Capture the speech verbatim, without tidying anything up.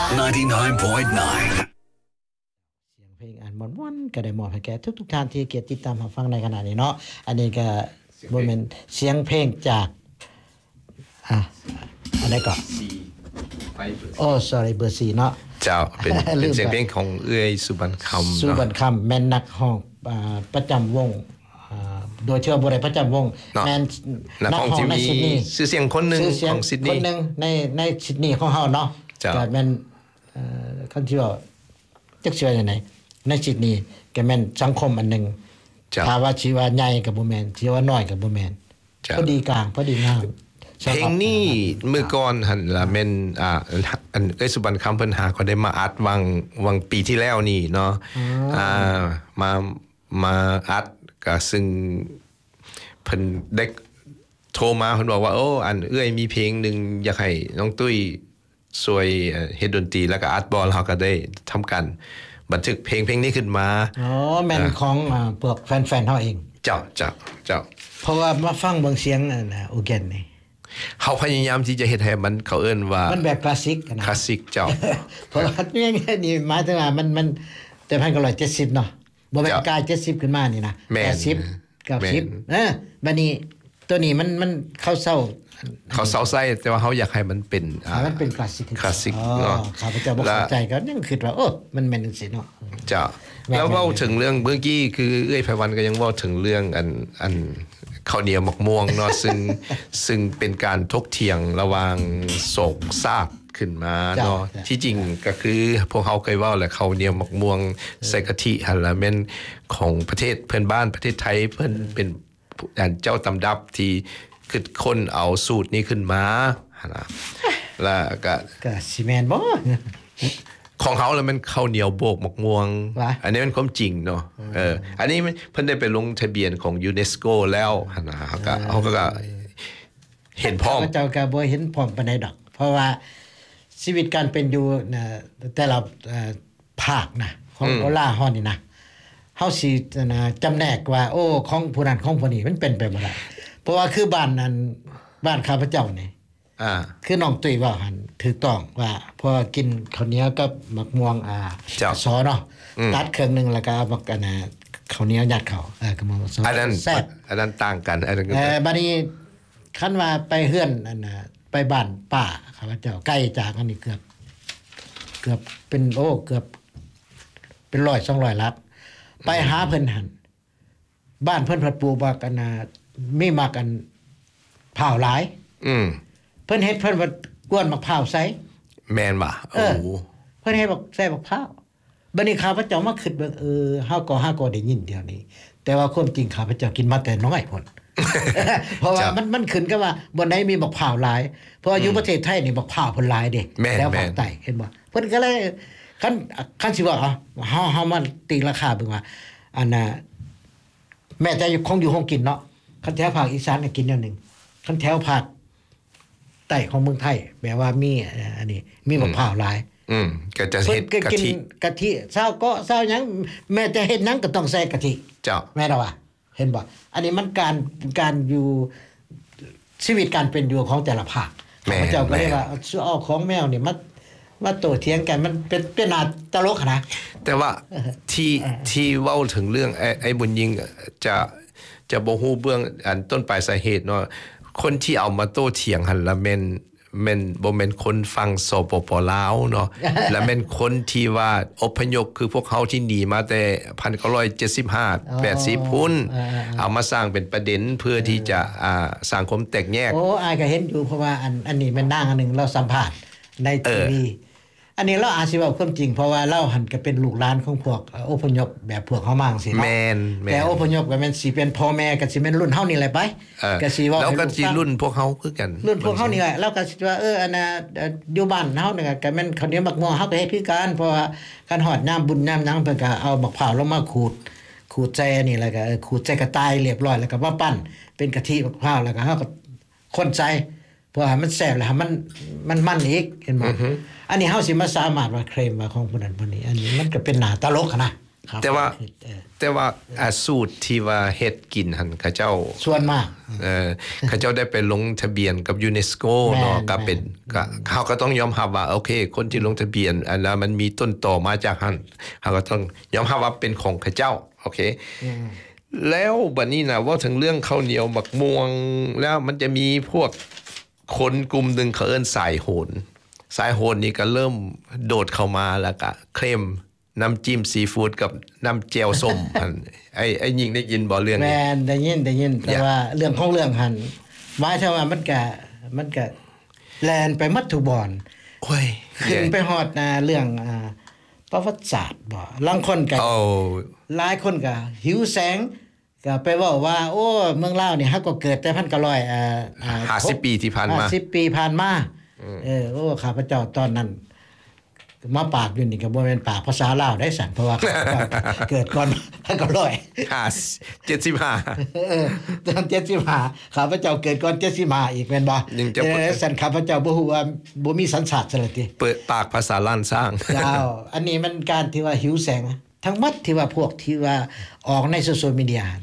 ninety-nine point nine เสียงเพลงอันม่วนๆก็ได้มอบให้แก่ทุกๆท่านที่เกียรติติดตามรับฟังในขณะนี้เนาะอันนี้ก็บ่แม่นเสียงเพลงจากอ่ะอันใดก็โอ้ sorry เบอร์สี่เนาะเจ้าเป็นเป็นเสียงเพลงของเอื้อยสุบรรณคำสุบรรณคำแม่นนักร้องอ่าประจำวงอ่าโดยเชื่อบ่ได้ประจำวงแม่นนักร้องที่มีชื่อเสียงคนนึงของซิดนีย์คนนึงในในซิดนีย์ของเฮาเนาะก็แม่นเอ่อคันที่ว่าจักเชื่อจังได๋ในซิดนีย์ก็แม่นสังคมอันนึงถ้าว่าสิว่าใหญ่ก็บ่แม่นสิว่าน้อยก็บ่แม่นพอดีกลางพอดีงามเพลงนี้เมื่อก่อนหั่นล่ะแม่นอ่าอันเอ้ยสุบรรณคำเพิ่นหาก็ได้มาอัดวังวังปีที่แล้วนี่เนาะอ่ามามาอัดก็ซึ่งเพิ่นได้โทรมาเพิ่นบอกว่าโอ้อันเอ้ยมีเพลงนึงอยากให้น้องตุ้ยช่วยเฮ็ดดนตรีแล้วก็อัดบอลเฮาก็ได้ทำกันบันทึกเพลงเพลงนี้ขึ้นมาอ๋อแม่นของอ่าพวกแฟนๆเฮาเองเจ้าเจ้าเจ้าเพราะว่ามาฟังเบิ่งเสียงอันน่ะโอแกนนี่เฮาพยายามที่จะเฮ็ดให้มันเขาเอิ้นว่ามันแบบคลาสสิกนะคลาสสิกเจ้าเพราะว่าอย่างนี้หมายถึงว่ามันมันแต่พันเก้าร้อยเจ็ดสิบเนาะบ่แม่นกลายเจ็ดสิบขึ้นมานี่นะแปดสิบ เก้าสิบเออบัดนี้ตัวนี้มันมันเข้าเซาเขาเซาใส่แต่ว่าเฮาอยากให้มันเป็นอ่ามันเป็นคลาสสิกคลาสสิกเนาะข้าพเจ้าบ่เข้าใจก็ยังคิดว่าโอ้มันแม่นจังซี่เนาะจ้ะแล้วเว้าถึงเรื่องเมื่อกี้คือเอ้ยไผวันก็ยังเว้าถึงเรื่องอันอันข้าวเหนียวมะม่วงเนาะซึ่งซึ่งเป็นการทกเถียงระหว่างโศกซากขึ้นมาเนาะที่จริงก็คือพวกเฮาเคยเว้าแหละข้าวเหนียวมะม่วงใส่กะทิหั่นล่ะแม่นของประเทศเพื่อนบ้านประเทศไทยเพิ่นเป็นเจ้าตำรับที่คิดค้นเอาสูตรนี้ขึ้นมาหั่นน่ะแล้วก็ก็สิแม่นบ่ของเขาแล้วมันข้าวเหนียวโบกมะม่วงอันนี้มันความจริงเนาะเอออันนี้เพิ่นได้ไปลงทะเบียนของยูเนสโกแล้วหั่นน่ะเขาก็เขาก็เห็นพร้อมเจ้าก็บ่เห็นพร้อมปานใดดอกเพราะว่าชีวิตการเป็นอยู่น่ะแต่ละภาคนะของโอลาฮอนนี่นะเฮาสินะจำแนกว่าโอ้ของผู้นั้นของผู้นี้มันเป็นไปบ่ได้เพราะว่าคือบ้านนั้นบ้านข้าพเจ้านี่อ่าคือน้องตุ้ยว่าหั่นถูกต้องว่าพอกินข้าวเหนียวกับมะม่วงอ่าซอเนาะตัดครึ่งนึงแล้วก็เอาบักอันน่ะข้าวเหนียวยัดเข้าเออกับมะม่วงซออันนั้นแซ่บอันนั้นต่างกันอันนั้นเออบัดนี้คันว่าไปเฮือนอันน่ะไปบ้านป้าข้าพเจ้าใกล้จากอันนี้เกือบเกือบเป็นโอ้เกือบเป็นร้อยสองร้อยลับไปหาเพิ่นหั่นบ้านเพิ่นพัดปลูกว่ากันน่ะมีมักอันพร้าวหลายอืมเพิ่นเฮ็ดเพิ่นว่ากวนมะพร้าวใส่แม่นบ่โอ้เพิ่นเฮ็ดบอกใส่มะพร้าวบัดนี้ข้าพเจ้ามาคิดเบิ่งเออเฮาก็เฮาก็ได้ยินเดี๋ยวนี้แต่ว่าความจริงข้าพเจ้ากินมาแต่น้อยพุ่น เพราะว่ามันมันขึ้นกับว่าบ่ไหนมีมะพร้าวหลายเพราะอยู่ประเทศไทยนี่มะพร้าวเพิ่นหลายเด้แล้วภาคใต้เห็นบ่เพิ่นก็เลยคันคันสิว่าเฮาเฮามาตีราคาเบิ่งว่าอันน่ะแม้แต่คงอยู่คงกินเนาะคันแถวภาคอีสานก็กินแนวนึงคันแถวภาคใต้ของเมืองไทยแปลว่ามีอันนี้มีมะพร้าวหลายอืมก็จะเฮ็ดกะทิกะทิซาวก็ซาวหยังแม้แต่เฮ็ดหยังก็ต้องใส่กะทิเจ้าแม่นว่าเห็นบ่อันนี้มันการการอยู่ชีวิตการเป็นอยู่ของแต่ละภาคพระเจ้าก็เรียกว่าเอาของแมวนี่มามาโต้เถียงกันมันเป็นเป็นน่าตลกนะแต่ว่าที่ที่เว้าถึงเรื่องไอ้ไอ้บุญยิงจะจะบ่ฮู้เบื้องอันต้นปลายสาเหตุเนาะคนที่เอามาโต้เถียงหั่นละแม่นแม่นบ่แม่นคนฟังสปปลาวเนาะและแม่นคนที่ว่าอพยพคือพวกเขาที่หนีมาแต่หนึ่งพันเก้าร้อยเจ็ดสิบห้า แปดสิบพุ่นเอามาสร้างเป็นประเด็นเพื่อที่จะอ่าสร้างความแตกแยกโอ้อายก็เห็นอยู่เพราะว่าอันอันนี้มันนางอันนึงเราสัมภาษณ์ในทีวีอันนี้เราอาจสิเว้าความจริงเพราะว่าเราหันก็เป็นลูกหลานของพวกอพยพแบบพวกเฮามาจังซี่เนาะแม่นแต่อพยพก็แม่นสิเป็นพ่อแม่ก็สิแม่นรุ่นเฮานี่แหละไปก็สิเว้าแล้วก็สิรุ่นพวกเฮาคือกันรุ่นพวกเฮานี่แหละเราก็สิว่าเอออันน่ะอยู่บ้านเฮานี่ก็แม่นข้าวเหนียวมักม่วงเฮาก็เฮ็ดคือกันเพราะว่าคันฮอดยามบุญยามหยังเพิ่นก็เอามะพร้าวลงมาขูดขูดใจนี่แล้วก็ขูดใจกระต่ายเรียบร้อยแล้วก็มาปั้นเป็นกะทิมะพร้าวแล้วก็เฮาก็คนใจเพราะว่ามันแซ่บแล้วมันมันมันอีกเห็นบ่อันนี้เฮาสิมาสามารถว่าเคลมว่าของผู้นั้นผู้นี้อันนี้มันก็เป็นหน้าตลกนะแต่ว่าแต่ว่าอาสูตรที่ว่าเฮ็ดกินหั่นเขาเจ้าส่วนมากเอ่อเขาเจ้าได้ไปลงทะเบียนกับยูเนสโกเนาะก็เป็นก็เขาก็ต้องยอมรับว่าโอเคคนที่ลงทะเบียนอันนั้นมันมีต้นตอมาจากหั่นเขาก็ต้องยอมรับว่าเป็นของเขาเจ้าโอเคแล้วบัดนี้นะว่าถึงเรื่องข้าวเหนียวหมักม่วงแล้วมันจะมีพวกคนกลุ่มหนึ่งเขาเอิ้นสายโหนสายโหนนี่ก็เริ่มโดดเข้ามาแล้วก็เคลมน้ำจิ้มซีฟู้ดกับน้ำแจ่วส้ม ไอ้ไอ้ยิงได้ยินบ่เรื่องนี้แม่นได้ยินได้ยินแต่ว่าเรื่องของเรื่องหั่นหมายถึงว่ามันก็มันก็แล่นไปหมดทุกบ่อนโอ้ยขึ้นไปฮอดนะเรื่องอ่าประวัติศาสตร์บ่ลางคนก็หลายคนก็หิวแสงก็ไปเว้าว่าโอ้เมืองลาวนี่ฮักก็เกิดแต่หนึ่งพันเก้าร้อยอ่าอ่าห้าสิบปีที่ผ่านมาห้าสิบปีผ่านมาเออโอ้ข้าพเจ้าตอนนั้นมาปากอยู่นี่ก็บ่แม่นปากภาษาลาวได้สั่นเพราะว่าเกิดก่อนหนึ่งพันเก้าร้อยเจ็ดสิบห้าเออตอนเจ็ดสิบห้าข้าพเจ้าเกิดก่อนเจ็ดสิบห้าอีกแม่นบ่เออสั่นข้าพเจ้าบ่ฮู้ว่าบ่มีสัญชาติซะแล้วติเปิดปากภาษาล้านสร้างเจ้าอันนี้มันการที่ว่าหิวแสงทั้งหมดที่ว่าพวกที่ว่าออกในโซเชียลมีเดีย